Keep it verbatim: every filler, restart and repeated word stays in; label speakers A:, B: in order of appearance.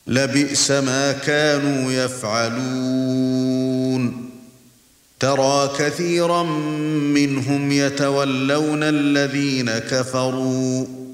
A: لبئس ما كانوا يفعلون ترى كثيرا منهم يتولون الذين كفروا